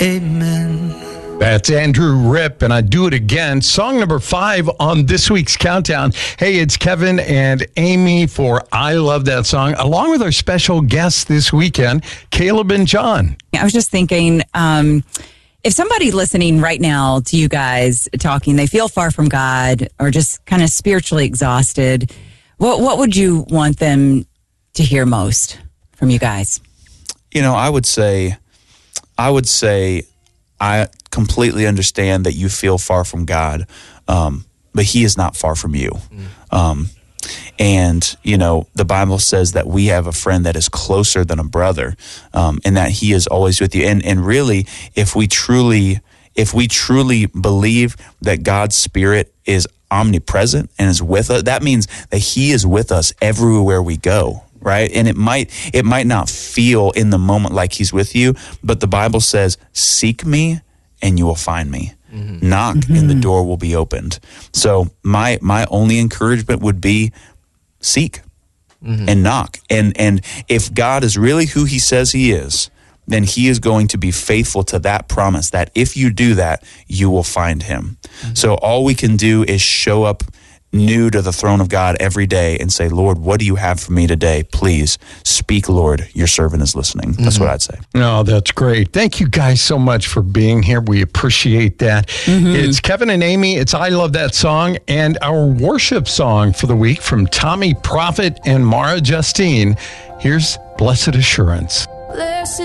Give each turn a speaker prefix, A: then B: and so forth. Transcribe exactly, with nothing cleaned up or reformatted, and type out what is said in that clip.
A: Amen.
B: That's Andrew Ripp, and I do it again. Song number five on this week's countdown. Hey, it's Kevin and Amy for I Love That Song, along with our special guests this weekend, Caleb and John.
C: I was just thinking, um, if somebody listening right now to you guys talking, they feel far from God or just kind of spiritually exhausted, what what would you want them to hear most from you guys?
D: You know, I would say, I would say, I completely understand that you feel far from God, um, but He is not far from you. Mm. Um, and, you know, the Bible says that we have a friend that is closer than a brother, um, and that He is always with you. And and really, if we truly, if we truly believe that God's Spirit is omnipresent and is with us, that means that He is with us everywhere we go. Right. And it might it might not feel in the moment like He's with you, but the Bible says, seek me and you will find me. Mm-hmm. Knock mm-hmm. and the door will be opened. So my my only encouragement would be seek mm-hmm. and knock. And and if God is really who He says He is, then He is going to be faithful to that promise that if you do that, you will find Him. Mm-hmm. So all we can do is show up new to the throne of God every day and say, Lord, what do you have for me today? Please speak, Lord. Your servant is listening. That's mm-hmm. what I'd say.
B: No, that's great. Thank you guys so much for being here. We appreciate that. Mm-hmm. It's Kevin and Amy. It's I Love That Song, and our worship song for the week from Tommy Prophet and Mara Justine. Here's Blessed Assurance.
E: Blessed